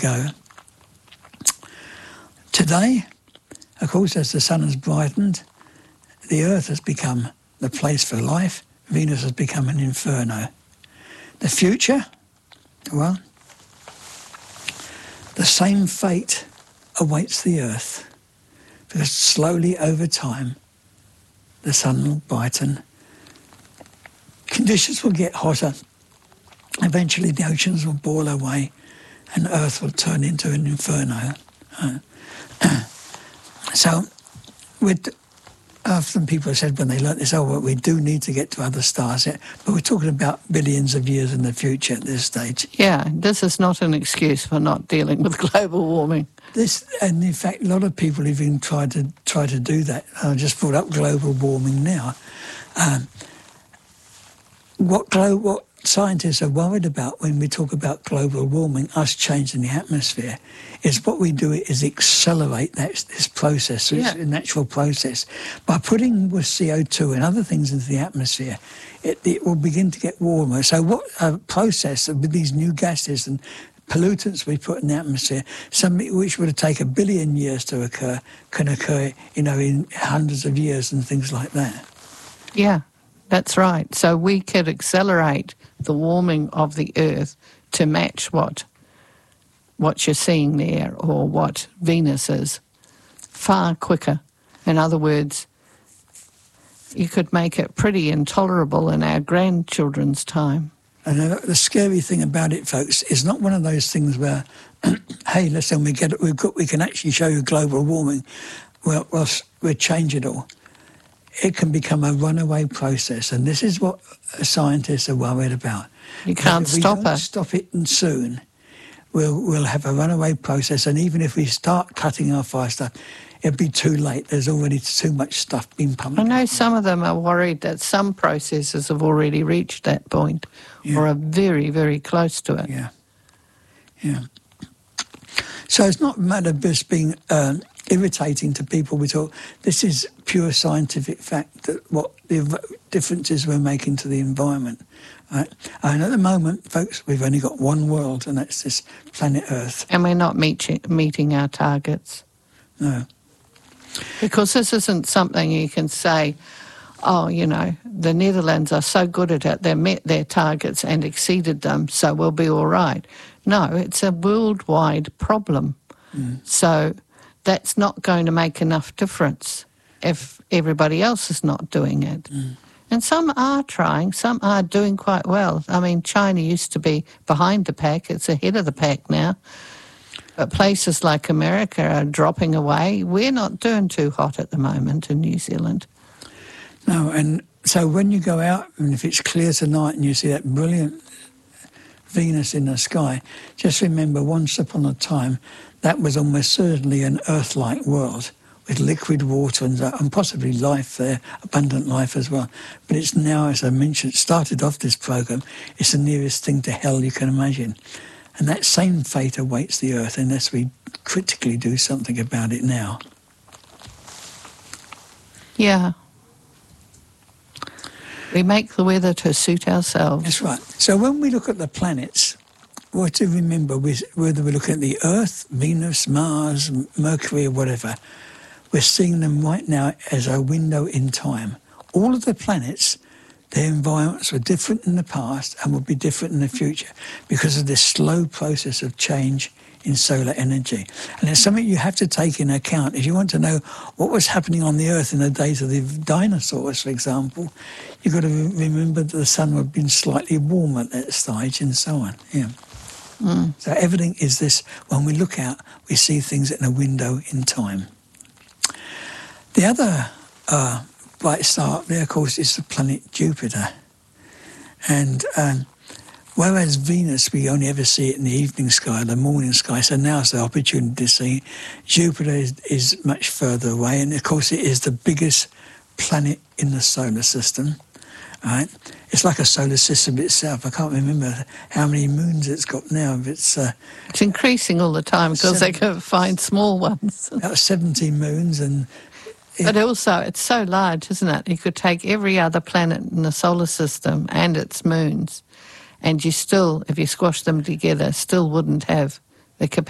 ago. Today, of course, as the sun has brightened, the Earth has become the place for life. Venus has become an inferno. The future, well, the same fate awaits the Earth, because slowly over time, the sun will brighten, conditions will get hotter, eventually the oceans will boil away, and Earth will turn into an inferno. So, often people have said when they learnt this, well, we do need to get to other stars, but we're talking about billions of years in the future at this stage. Yeah, this is not an excuse for not dealing with global warming. And in fact, a lot of people even try to do that. I just brought up global warming now. What scientists are worried about when we talk about global warming, us changing the atmosphere, is what we do is accelerate this process, it's a natural process. By putting with CO2 and other things into the atmosphere, it will begin to get warmer. So what a process with these new gases and pollutants we put in the atmosphere, something which would take 1 billion years to occur, can occur, in hundreds of years and things like that. Yeah, that's right. So we could accelerate the warming of the Earth to match what you're seeing there, or what Venus is, far quicker. In other words, you could make it pretty intolerable in our grandchildren's time. And the scary thing about it, folks, is not one of those things where, hey, listen, we can actually show you global warming. Well, we'll change it all. It can become a runaway process, and this is what scientists are worried about. You can't stop it. If we don't stop it soon, we'll have a runaway process, and even if we start cutting our fire stuff, it'll be too late. There's already too much stuff being pumped. I know some of them are worried that some processes have already reached that point, or are very, very close to it. Yeah. So it's not a matter of just being irritating to people. We talk, this is pure scientific fact, that what the differences we're making to the environment. Right? And at the moment, folks, we've only got one world, and that's this planet Earth. And we're not meeting our targets. No. Because this isn't something you can say, the Netherlands are so good at it, they met their targets and exceeded them, so we'll be all right. No, it's a worldwide problem. So that's not going to make enough difference if everybody else is not doing it. And some are trying, some are doing quite well. I mean, China used to be behind the pack, it's ahead of the pack now. But places like America are dropping away. We're not doing too hot at the moment in New Zealand. No, and so when you go out, and if it's clear tonight and you see that brilliant Venus in the sky, just remember once upon a time, that was almost certainly an Earth-like world with liquid water and possibly life there, abundant life as well. But it's now, as I mentioned, started off this program, it's the nearest thing to hell you can imagine. And that same fate awaits the Earth unless we critically do something about it now. Yeah. We make the weather to suit ourselves. That's right. So when we look at the planets, what to remember, whether we're looking at the Earth, Venus, Mars, Mercury, or whatever, we're seeing them right now as a window in time. All of the planets, their environments were different in the past and will be different in the future because of this slow process of change in solar energy. And it's something you have to take into account. If you want to know what was happening on the Earth in the days of the dinosaurs, for example, you've got to remember that the sun would have been slightly warmer at that stage and so on. Yeah. So everything is this, when we look out, we see things in a window in time. The other bright star up there, of course, is the planet Jupiter. And whereas Venus, we only ever see it in the evening sky, the morning sky, so now's the opportunity to see Jupiter is much further away, and of course it is the biggest planet in the solar system. Right? It's like a solar system itself. I can't remember how many moons it's got now. It's increasing all the time because they can find small ones. About 17 moons. But also, it's so large, isn't it? You could take every other planet in the solar system and its moons, and you still, if you squash them together, still wouldn't have the capacity